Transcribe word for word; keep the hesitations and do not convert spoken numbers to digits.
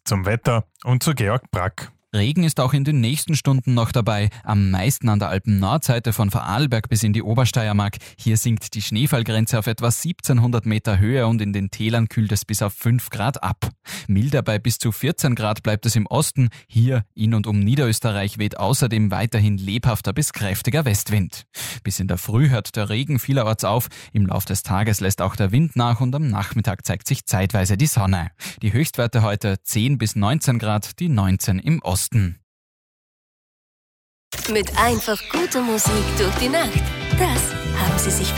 zum Wetter und zu Georg Brack. Regen ist auch in den nächsten Stunden noch dabei, am meisten an der Alpen-Nordseite von Vorarlberg bis in die Obersteiermark. Hier sinkt die Schneefallgrenze auf etwa siebzehnhundert Meter Höhe und in den Tälern kühlt es bis auf fünf Grad ab. Milder bei bis zu vierzehn Grad bleibt es im Osten. Hier in und um Niederösterreich weht außerdem weiterhin lebhafter bis kräftiger Westwind. Bis in der Früh hört der Regen vielerorts auf. Im Lauf des Tages lässt auch der Wind nach und am Nachmittag zeigt sich zeitweise die Sonne. Die Höchstwerte heute zehn bis neunzehn Grad, die neunzehn im Osten. Mit einfach guter Musik durch die Nacht. Das haben Sie sich